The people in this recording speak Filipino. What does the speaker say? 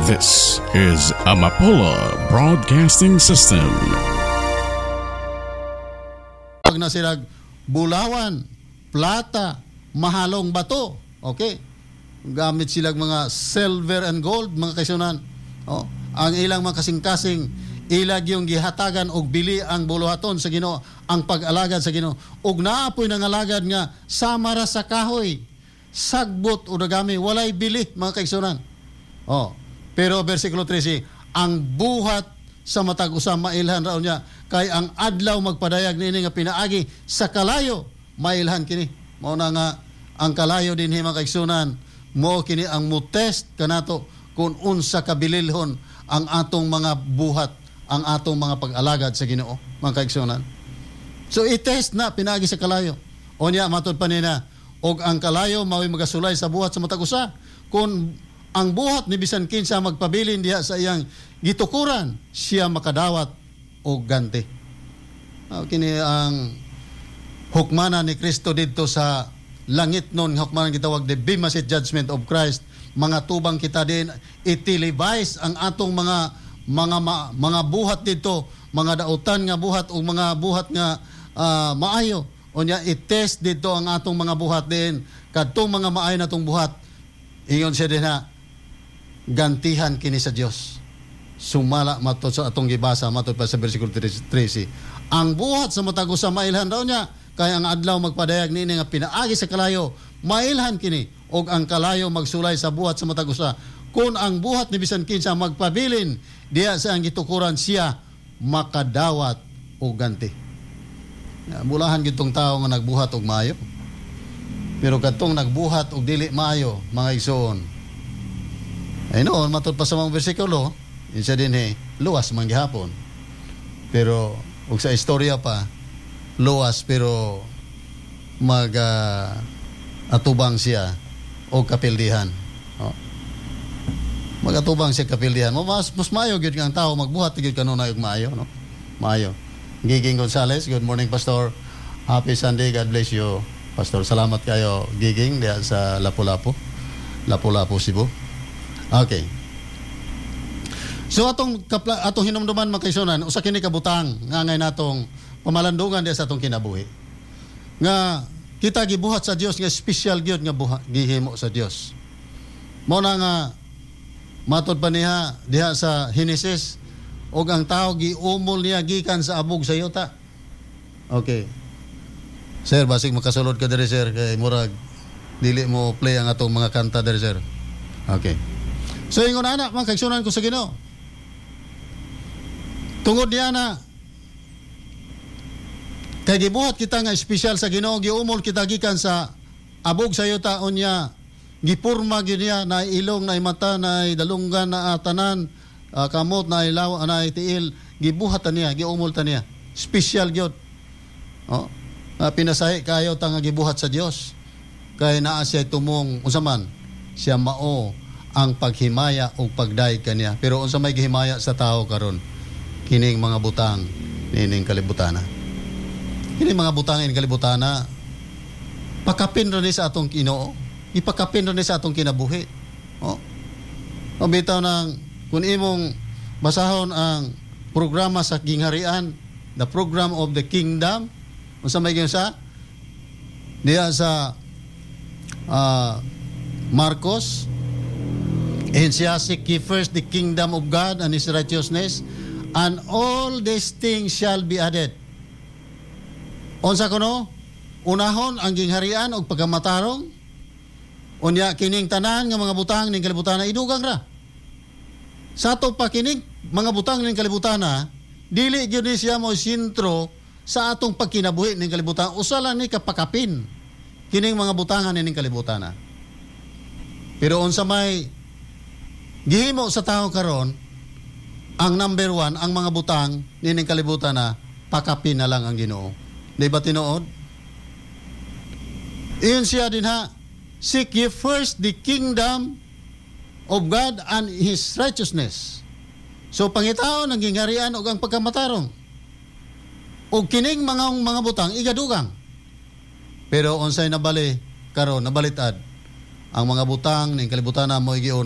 This is Amapola Broadcasting System. Pag na sila bulawan, plata, mahalong bato, okay? Gamit silang mga silver and gold, mga kaisunan. Oh, ang ilang mga kasing-kasing, ilag yung gihatagan og bili ang buluhaton sa Ginoo, ang pag-alagad sa Ginoo. Og naapoy nang alagad nga samara sa kahoy, sagbot o dagami, walay bili, mga kaisunan. Oh, pero versikulo 13, ang buhat sa matag usa mailhan raw niya kay ang adlaw magpadayag nini nga pinaagi sa kalayo mailhan kini. Mao na nga ang kalayo dinhi mga kaigsunan, mo kini ang mutest kanato kung unsa kabililhon ang atong mga buhat, ang atong mga pag-alagad sa Ginoo, mga kaigsunan. So i-test na pinaagi sa kalayo. Unya matud pa nina, og ang kalayo mao'y magasulay sa buhat sa matag usa kung ang buhat ni bisan kinsa magpabilin diha sa iyang gitukuran, siya makadawat o ganti. Kini ang hukmana ni Kristo dito sa langit nun, hukmana gitawag the Bema Seat Judgment of Christ. Mga tubang kita din itilibais ang atong mga buhat dito, mga dautan nga buhat o mga buhat nga maayo. Unya i-test dito ang atong mga buhat din kadtong mga maayo natong buhat. Ingon siya din na gantihan kini sa Dios. Sumala matod sa atong gibasa matod pa sa bersikulo 13. Ang buhat sa matag usa mailhan daw niya kay ang adlaw magpadayag nini nga pinaagi sa kalayo mailhan kini og ang kalayo magsulay sa buhat sa matag usa kun ang buhat ni bisan kinsa magpabilin diha sa ang gitukuran siya makadawat og ganti. Bulahan gitong tawo nga nagbuhat og maayo. Pero kadtong nagbuhat og dili maayo, mga igsoon, ay noon, matod pa sa mga bersikulo, isa din luwas man gihapon. Pero, ug sa istorya pa, luwas pero atubang siya o kapildihan. Magatubang siya kapildihan. Mas maayo gyud nga ang tao magbuhat gyud kanunay og maayo, no? Maayo. Giging Gonzales, good morning Pastor. Happy Sunday, God bless you. Pastor, salamat kayo Giging diha sa Lapu-Lapu, Cebu. Okay. So atong hinumduman mga kaisunan, usa kini kabutang nga ngay natong pamalandungan diha sa atong kinabuhi. Nga kita gibuhat sa Dios nga special gyud nga gihimo sa Dios. Mao na nga matod pa niya diha sa Genesis og ang tao giumol niya gikan sa abog sa yuta. Okay. Sir, basig makasulod ka diri sir kay murag dili mo play ang atong mga kanta diri sir. Okay. So ingon ana mga kaigsunan ko sa Ginoo. Tungod niya na kay gibuhat kita nga espesyal sa Ginoo, giumol kita gikan sa abog sa yuta unya gipurma gyud niya na ilong na mata na dalunggan na tanan kamot na ilaw na tiil gibuhat niya, giumol ta niya. Special gyud. Oh. Pinasahi kayo tanga gibuhat sa Dios kay naa siya tumong unsa man siya mao ang paghimaya o pagday kaniya. Pero unsa may gihimaya sa tao karon kining mga butang nining kalibutana. Kining mga butang ining kalibutana pakapin ron ni sa atong Ginoo, ipakapin ron ni sa atong kinabuhi. Oh. Bitaw nang kun imong basahon ang programa sa gingharian, the program of the kingdom, unsa may ginsa diya sa Marcos, and siya seek ye first the kingdom of God and His righteousness, and all these things shall be added. Unsa kuno? Unahon ang gingharian og pagkamatarong. Unya kining tanan nga mga butang ning kalibutana idugang ra. Sa ato pa kining mga butang ning kalibutana, dili gyud ni siya mo sentro sa atong pagkinabuhi ning kalibutana. Usa lang ni kapakapin kining mga butangan ning kalibutana. Pero unsa may gihimo sa tao karon, ang number one, ang mga butang nining kalibutan na pakapin na lang ang Ginoo. Di ba tinuod? Iyon siya din ha, seek ye first the kingdom of God and His righteousness. So pangitaon ang gingharian o ang pagkamatarong. O kining mga butang igadugang. Pero unsay nabali karon nabalitad ang mga butang ning kalibutan na mo giun